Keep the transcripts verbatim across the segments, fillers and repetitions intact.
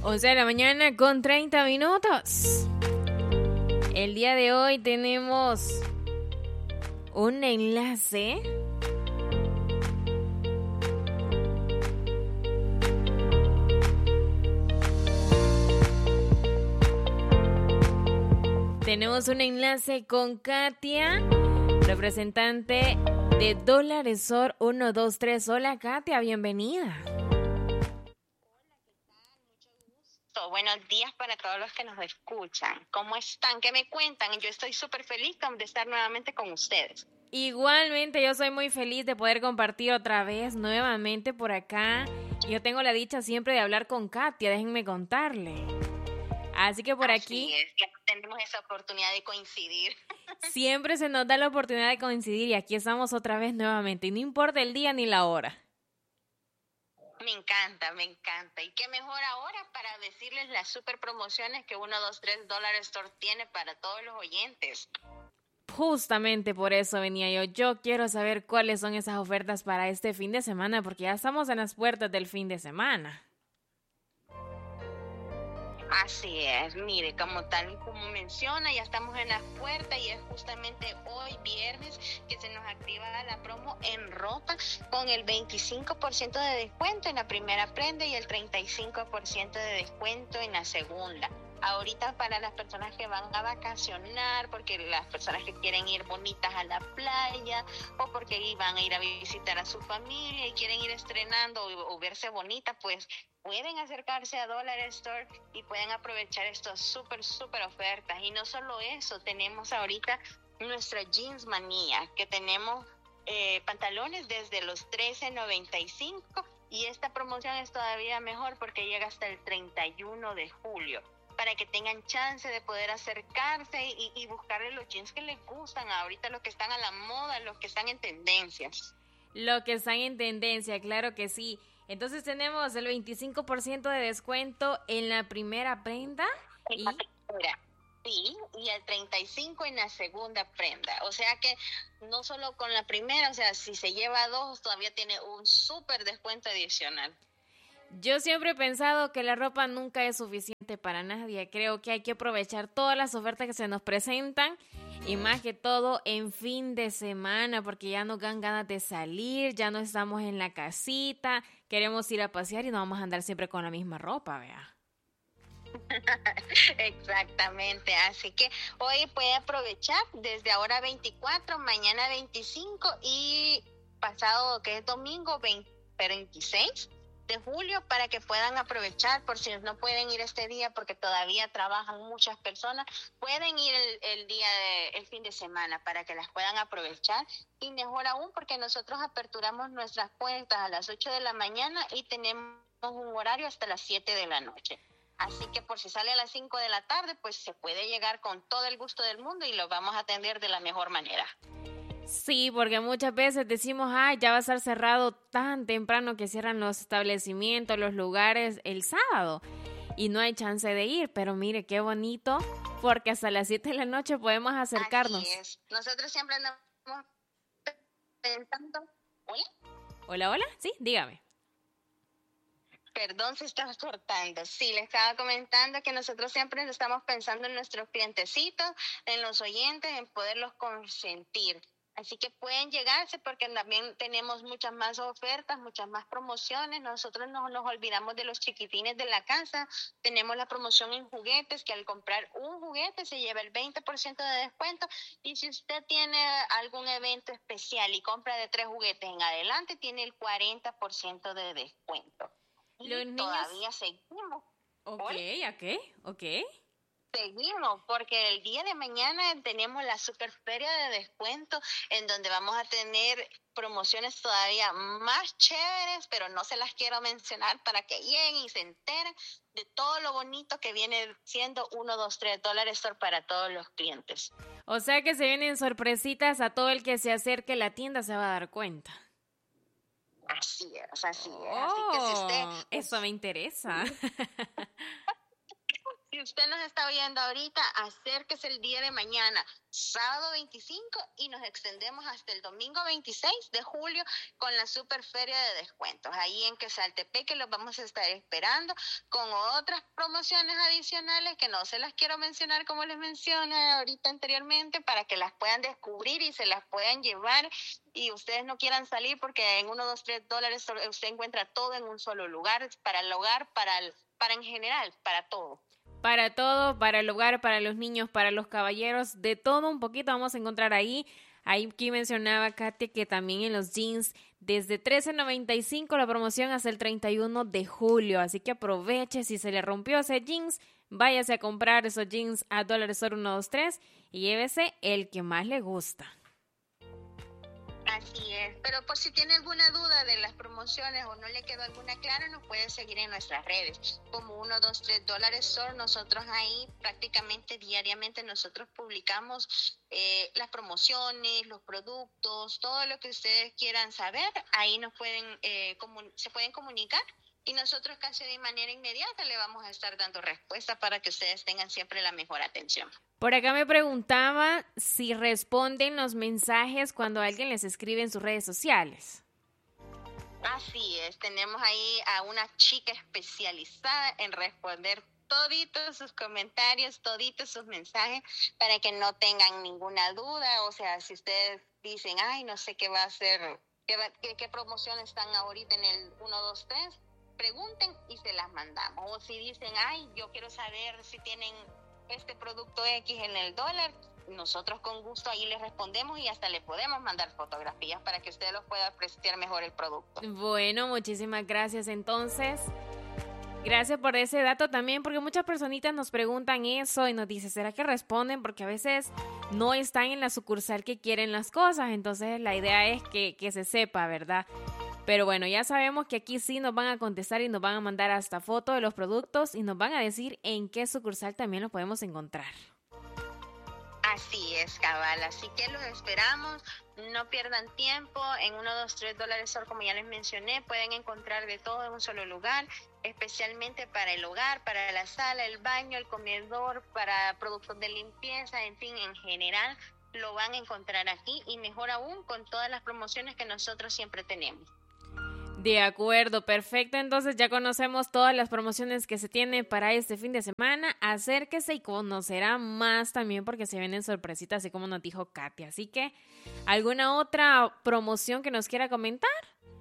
once de la mañana con treinta minutos. El día de hoy tenemos un enlace Tenemos un enlace con Katia, representante de Dolaresor ciento veintitrés. Hola Katia, bienvenida. Buenos días para todos los que nos escuchan. ¿Cómo están? ¿Qué me cuentan? Yo estoy súper feliz de estar nuevamente con ustedes. Igualmente, yo soy muy feliz de poder compartir otra vez, nuevamente por acá. Yo tengo la dicha siempre de hablar con Katia, déjenme contarle. Así que por Así aquí... es, ya tenemos esa oportunidad de coincidir. Siempre se nos da la oportunidad de coincidir y aquí estamos otra vez nuevamente. Y no importa el día ni la hora. Me encanta, me encanta. Y qué mejor ahora para decirles las super promociones que ciento veintitrés Dólares Store tiene para todos los oyentes. Justamente por eso venía yo. Yo quiero saber cuáles son esas ofertas para este fin de semana, porque ya estamos en las puertas del fin de semana. Así es, mire, como tal como menciona, ya estamos en las puertas y es justamente hoy viernes que se nos activa la promo en ropa con el veinticinco por ciento de descuento en la primera prenda y el treinta y cinco por ciento de descuento en la segunda. Ahorita para las personas que van a vacacionar, porque las personas que quieren ir bonitas a la playa o porque van a ir a visitar a su familia y quieren ir estrenando o, o verse bonitas, pues pueden acercarse a Dollar Store y pueden aprovechar estas súper, súper ofertas. Y no solo eso, tenemos ahorita nuestra Jeans Manía, que tenemos eh, pantalones desde los trece noventa y cinco y esta promoción es todavía mejor porque llega hasta el treinta y uno de julio. Para que tengan chance de poder acercarse y, y buscarle los jeans que les gustan ahorita, los que están a la moda, los que están en tendencias. Lo que están en tendencia, claro que sí. Entonces tenemos el veinticinco por ciento de descuento en la primera prenda. En y... la primera, sí, y el treinta y cinco por ciento en la segunda prenda. O sea que no solo con la primera, o sea, si se lleva dos, todavía tiene un súper descuento adicional. Yo siempre he pensado que la ropa nunca es suficiente para nadie. Creo que hay que aprovechar todas las ofertas que se nos presentan y más que todo en fin de semana porque ya nos dan ganas de salir, ya no estamos en la casita, queremos ir a pasear y no vamos a andar siempre con la misma ropa, vea. Exactamente, así que hoy puede aprovechar desde ahora veinticuatro, mañana veinticinco y pasado que es domingo veintiséis de julio para que puedan aprovechar, por si no pueden ir este día porque todavía trabajan muchas personas, pueden ir el, el día de, el fin de semana para que las puedan aprovechar y mejor aún porque nosotros aperturamos nuestras cuentas a las ocho de la mañana y tenemos un horario hasta las siete de la noche. Así que por si sale a las cinco de la tarde, pues se puede llegar con todo el gusto del mundo y lo vamos a atender de la mejor manera. Sí, porque muchas veces decimos, ay, ya va a estar cerrado tan temprano que cierran los establecimientos, los lugares el sábado y no hay chance de ir, pero mire qué bonito porque hasta las siete de la noche podemos acercarnos. Así es, nosotros siempre andamos pensando, ¿hola? Hola, hola, sí, dígame. Perdón, se estaba cortando. Sí, le estaba comentando que nosotros siempre estamos pensando en nuestros clientecitos, en los oyentes, en poderlos consentir. Así que pueden llegarse porque también tenemos muchas más ofertas, muchas más promociones. Nosotros no nos olvidamos de los chiquitines de la casa. Tenemos la promoción en juguetes que al comprar un juguete se lleva el veinte por ciento de descuento. Y si usted tiene algún evento especial y compra de tres juguetes en adelante, tiene el cuarenta por ciento de descuento. Y los niños... todavía seguimos. Ok, ¿Hoy? ok, ok. Seguimos, porque el día de mañana tenemos la super feria de descuento en donde vamos a tener promociones todavía más chéveres, pero no se las quiero mencionar para que lleguen y se enteren de todo lo bonito que viene siendo ciento veintitrés Dollar Store para todos los clientes. O sea que se vienen sorpresitas a todo el que se acerque a la tienda, se va a dar cuenta. Así es, así es. Oh, así que si usted... eso me interesa. Si Si usted nos está oyendo ahorita, acérquese el día de mañana, sábado veinticinco, y nos extendemos hasta el domingo veintiséis de julio con la super feria de descuentos. Ahí en Quesaltepeque los vamos a estar esperando con otras promociones adicionales que no se las quiero mencionar como les mencioné ahorita anteriormente, para que las puedan descubrir y se las puedan llevar y ustedes no quieran salir, porque en uno, dos, tres dólares usted encuentra todo en un solo lugar, para el hogar, para, el, para en general, para todo. Para todo, para el hogar, para los niños, para los caballeros, de todo un poquito vamos a encontrar ahí. Ahí aquí mencionaba Katia que también en los jeans desde trece noventa y cinco la promoción hasta el treinta y uno de julio. Así que aproveche, si se le rompió ese jeans, váyase a comprar esos jeans a Dollar Store ciento veintitrés y llévese el que más le gusta. Así es, pero por si tiene alguna duda de las promociones o no le quedó alguna clara, nos puede seguir en nuestras redes como ciento veintitrés dólares Store. Nosotros ahí prácticamente diariamente nosotros publicamos eh, las promociones, los productos, todo lo que ustedes quieran saber. Ahí nos pueden eh, comun- se pueden comunicar y nosotros casi de manera inmediata le vamos a estar dando respuesta para que ustedes tengan siempre la mejor atención. Por acá me preguntaba si responden los mensajes cuando alguien les escribe en sus redes sociales. Así es, tenemos ahí a una chica especializada en responder toditos sus comentarios, toditos sus mensajes, para que no tengan ninguna duda. O sea, si ustedes dicen, ay, no sé qué va a hacer, qué, va, qué, qué promoción están ahorita en el uno, dos, tres, pregunten y se las mandamos. O si dicen, ay, yo quiero saber si tienen este producto X en el dólar, nosotros con gusto ahí les respondemos y hasta le podemos mandar fotografías para que usted los pueda apreciar mejor el producto. Bueno, muchísimas gracias entonces. Gracias por ese dato también, porque muchas personitas nos preguntan eso y nos dicen, ¿será que responden? Porque a veces no están en la sucursal que quieren las cosas, entonces la idea es que, que se sepa, ¿verdad? Pero bueno, ya sabemos que aquí sí nos van a contestar y nos van a mandar hasta foto de los productos y nos van a decir en qué sucursal también los podemos encontrar. Así es, cabal. Así que los esperamos. No pierdan tiempo. En uno, dos, tres dólares Store, como ya les mencioné, pueden encontrar de todo en un solo lugar, especialmente para el hogar, para la sala, el baño, el comedor, para productos de limpieza, en fin, en general, lo van a encontrar aquí y mejor aún con todas las promociones que nosotros siempre tenemos. De acuerdo, perfecto. Entonces ya conocemos todas las promociones que se tienen para este fin de semana. Acérquese y conocerá más también porque se vienen sorpresitas, así como nos dijo Katia. Así que, ¿alguna otra promoción que nos quiera comentar?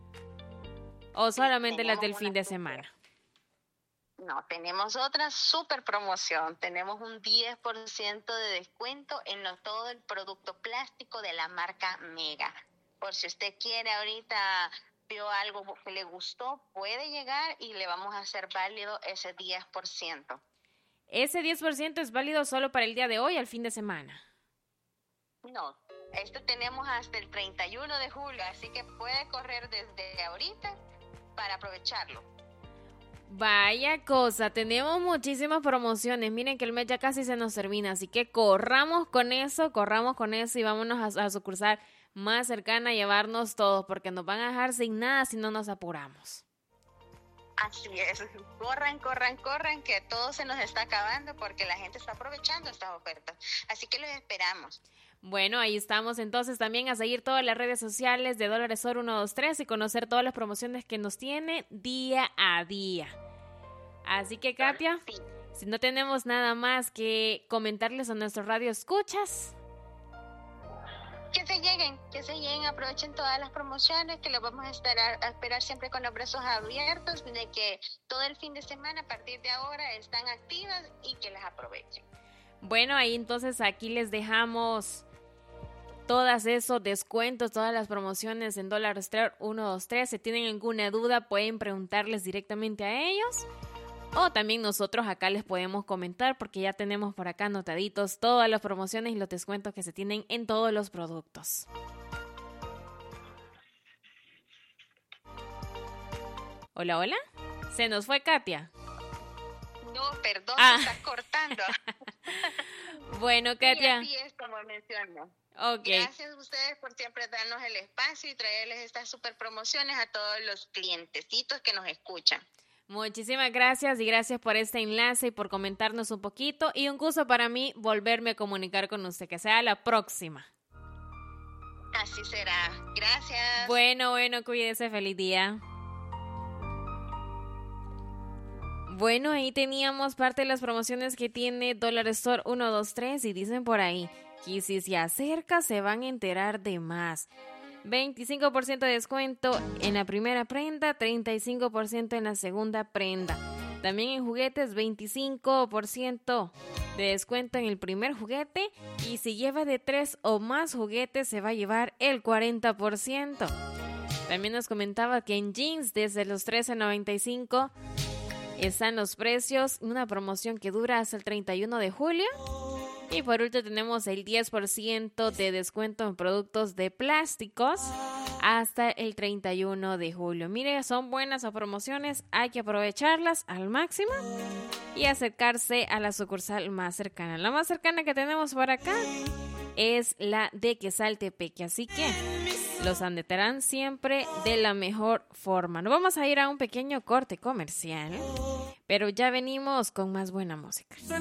¿O solamente sí, las del fin de semana? No, tenemos otra super promoción. Tenemos un diez por ciento de descuento en lo, todo el producto plástico de la marca Mega. Por si usted quiere ahorita, vio algo que le gustó, puede llegar y le vamos a hacer válido ese diez por ciento. ¿Ese diez por ciento es válido solo para el día de hoy, al fin de semana? No, esto tenemos hasta el treinta y uno de julio, así que puede correr desde ahorita para aprovecharlo. Vaya cosa, tenemos muchísimas promociones. Miren que el mes ya casi se nos termina, así que corramos con eso, corramos con eso y vámonos a, a sucursar más cercana a llevarnos todos, porque nos van a dejar sin nada si no nos apuramos. Así es, corran, corran, corran, que todo se nos está acabando porque la gente está aprovechando estas ofertas, así que los esperamos. Bueno, ahí estamos entonces también a seguir todas las redes sociales de Dólares Store ciento veintitrés y conocer todas las promociones que nos tiene día a día. Así que, Katia, sí. Si no tenemos nada más que comentarles a nuestro radio escuchas, que se lleguen, que se lleguen, aprovechen todas las promociones, que los vamos a esperar, a esperar siempre con los brazos abiertos, de que todo el fin de semana a partir de ahora están activas y que las aprovechen. Bueno, ahí entonces aquí les dejamos todos esos descuentos, todas las promociones en Dollar Store ciento veintitrés. Si tienen alguna duda pueden preguntarles directamente a ellos. O también nosotros acá les podemos comentar porque ya tenemos por acá anotaditos todas las promociones y los descuentos que se tienen en todos los productos. Hola, hola. ¿Se nos fue Katia? No, perdón, ah. se está cortando. Bueno, Katia. Sí, así es como menciono. Okay. Gracias a ustedes por siempre darnos el espacio y traerles estas super promociones a todos los clientecitos que nos escuchan. Muchísimas gracias y gracias por este enlace y por comentarnos un poquito. Y un gusto para mí volverme a comunicar con usted. Que sea la próxima. Así será. Gracias. Bueno, bueno, cuídese. Feliz día. Bueno, ahí teníamos parte de las promociones que tiene Dollar Store ciento veintitrés y dicen por ahí que si se acerca se van a enterar de más. veinticinco por ciento de descuento en la primera prenda, treinta y cinco por ciento en la segunda prenda. También en juguetes, veinticinco por ciento de descuento en el primer juguete y si lleva de tres o más juguetes se va a llevar el cuarenta por ciento. También nos comentaba que en jeans desde los trece noventa y cinco están los precios, una promoción que dura hasta el treinta y uno de julio. Y por último tenemos el diez por ciento de descuento en productos de plásticos hasta el treinta y uno de julio. Mire, son buenas promociones, hay que aprovecharlas al máximo y acercarse a la sucursal más cercana. La más cercana que tenemos por acá es la de Quesaltepeque, así que los atenderán siempre de la mejor forma. Nos vamos a ir a un pequeño corte comercial, pero ya venimos con más buena música.